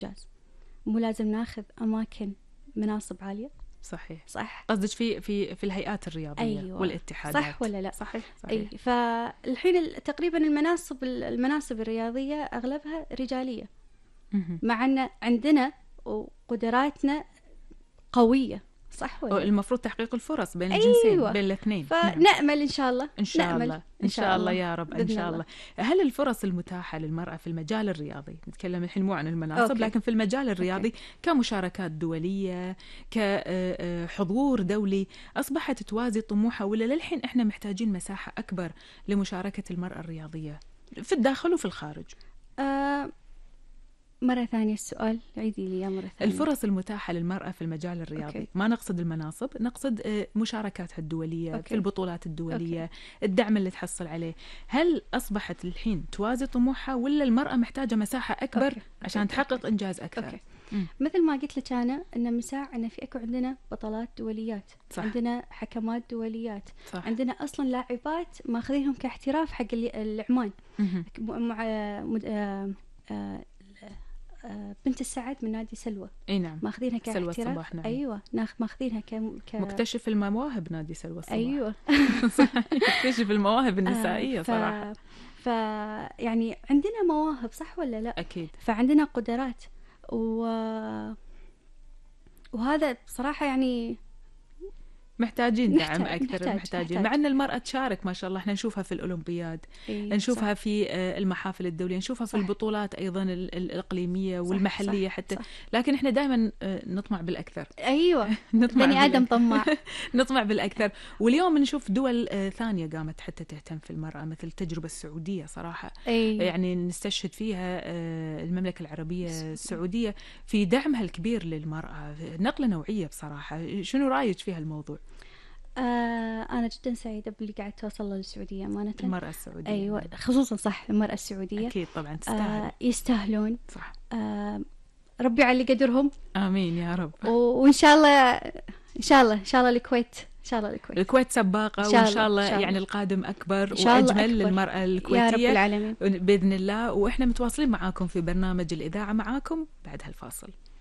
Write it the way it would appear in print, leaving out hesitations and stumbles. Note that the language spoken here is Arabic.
إنجاز، مو لازم ناخذ أماكن مناصب عالية. صحيح. صح. قصدك في الهيئات الرياضية. أيوة. والاتحادات. صح ولا لا؟ صحيح. أي. فالحين تقريبا المناصب الرياضية أغلبها رجالية، مع أن عندنا وقدراتنا قوية. صح ولا لا؟ المفروض تحقيق الفرص بين الجنسين. أيوة. بين الاثنين. فنأمل إن شاء الله. إن شاء نأمل الله. إن شاء الله يا رب. إن شاء الله. هل الفرص المتاحة للمرأة في المجال الرياضي، نتكلم الحين مو عن المناصب، لكن في المجال الرياضي كمشاركات دولية، كحضور دولي، أصبحت توازي طموحها، ولا للحين إحنا محتاجين مساحة أكبر لمشاركة المرأة الرياضية في الداخل وفي الخارج؟ مرة ثانية السؤال، عيدي لي مرة ثانية. الفرص المتاحة للمرأة في المجال الرياضي. ما نقصد المناصب، نقصد مشاركاتها الدولية في البطولات الدولية. الدعم اللي تحصل عليه. هل أصبحت الحين توازي طموحها، ولا المرأة محتاجة مساحة أكبر عشان تحقق إنجاز أكثر؟ مثل ما قلت لك أنا أن مساع أن في عندنا بطلات دوليات. صح. عندنا حكمات دوليات. صح. عندنا أصلا لاعبات ماخذينهم كاحتراف حق العمان. بنت السعد من نادي سلوى. اي نعم. ماخذينها سلوى الصباح. نعم. ايوه، ماخذينها مكتشف المواهب نادي سلوى الصباح. ايوه. مكتشف المواهب النسائيه صراحه. يعني عندنا مواهب، صح ولا لا؟ اكيد. فعندنا قدرات وهذا بصراحه يعني محتاجين دعم أكثر. محتاجين. مع أن المرأة تشارك ما شاء الله، احنا نشوفها في الأولمبياد. نشوفها صح. في المحافل الدولية، نشوفها صح. في البطولات أيضا الإقليمية والمحلية صح. حتى صح. لكن احنا دائما نطمع بالأكثر. أيوة. بني آدم طماع. نطمع بالأكثر. واليوم نشوف دول ثانية قامت حتى تهتم في المرأة، مثل التجربة السعودية صراحة. يعني نستشهد فيها المملكة العربية السعودية في دعمها الكبير للمرأة، نقلة نوعية بصراحة. شنو رأيك في هالموضوع؟ أنا جدا سعيدة باللي قاعد توصل له السعودية أمانة. المرأة السعودية. أيوة، خصوصا صح المرأة السعودية. أكيد طبعا تستاهل. يستاهلون. صح. ربي على قدرهم. آمين يا رب. وإن شاء الله إن شاء الله إن شاء الله الكويت إن شاء الله الكويت سباقة، وإن شاء الله يعني القادم أكبر وأجمل للمرأة الكويتية يا رب العالمين بإذن الله. وإحنا متواصلين معاكم في برنامج الإذاعة، معاكم بعد هالفاصل.